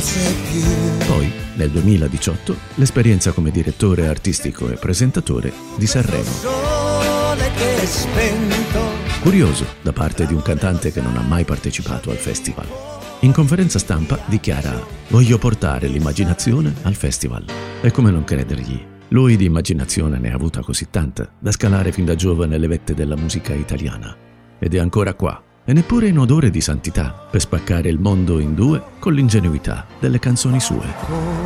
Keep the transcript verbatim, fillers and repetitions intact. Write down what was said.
Poi, nel duemiladiciotto, l'esperienza come direttore artistico e presentatore di Sanremo. Curioso da parte di un cantante che non ha mai partecipato al festival. In conferenza stampa dichiara: voglio portare l'immaginazione al festival. E come non credergli? Lui di immaginazione ne ha avuta così tanta da scalare fin da giovane le vette della musica italiana. Ed è ancora qua, e neppure in odore di santità, per spaccare il mondo in due con l'ingenuità delle canzoni sue.